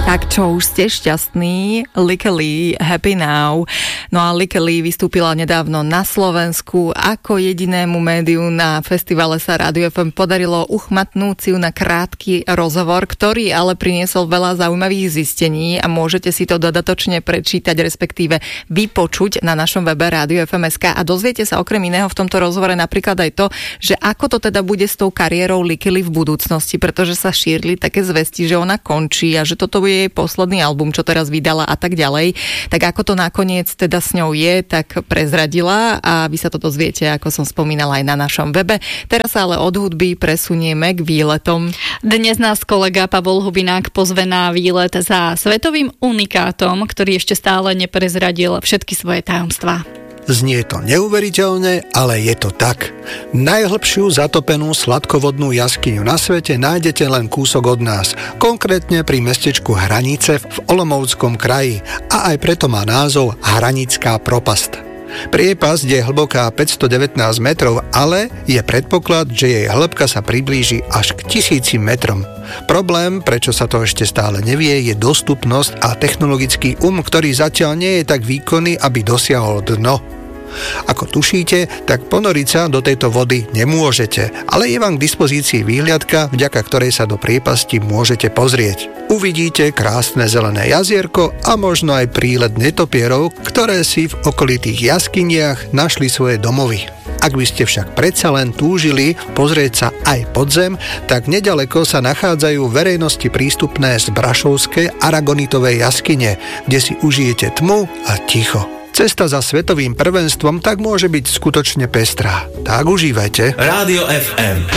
Tak čo, už ste šťastní? Lykke Li, Happy Now. No a Lykke Li vystúpila nedávno na Slovensku. Ako jedinému médiu na festivale sa Rádio FM podarilo uchmatnúť si ju na krátky rozhovor, ktorý ale priniesol veľa zaujímavých zistení a môžete si to dodatočne prečítať, respektíve vypočuť na našom webe Rádio FM.sk a dozviete sa okrem iného v tomto rozhovore napríklad aj to, že ako to teda bude s tou kariérou Lykke Li v budúcnosti, pretože sa šírili také zvesti, že ona končí a že toto bude jej posledný album, čo teraz vydala a tak ďalej. Tak ako to nakoniec teda s ňou je, tak prezradila a vy sa to dozviete, ako som spomínala aj na našom webe. Teraz sa ale od hudby presunieme k výletom. Dnes nás kolega Pavol Hubinák pozve na výlet za svetovým unikátom, ktorý ešte stále neprezradil všetky svoje tajomstvá. Znie to neuveriteľne, ale je to tak. Najhlbšiu zatopenú sladkovodnú jaskyňu na svete nájdete len kúsok od nás, konkrétne pri mestečku Hranice v Olomouckom kraji a aj preto má názov Hranická propasť. Priepasť je hlboká 519 metrov, ale je predpoklad, že jej hĺbka sa priblíži až k 1000 metrom. Problém, prečo sa to ešte stále nevie, je dostupnosť a technologický ktorý zatiaľ nie je tak výkonný, aby dosiahol dno. Ako tušíte, tak ponoriť sa do tejto vody nemôžete, ale je vám k dispozícii výhliadka, vďaka ktorej sa do priepasti môžete pozrieť. Uvidíte krásne zelené jazierko a možno aj prílet netopierov, ktoré si v okolitých jaskyniach našli svoje domovy. Ak by ste však predsa len túžili pozrieť sa aj pod zem, tak nedaleko sa nachádzajú verejnosti prístupné Zbrašovské aragonitovej jaskyne, kde si užijete tmu a ticho. Cesta za svetovým prvenstvom tak môže byť skutočne pestrá. Tak užívajte. Rádio FM.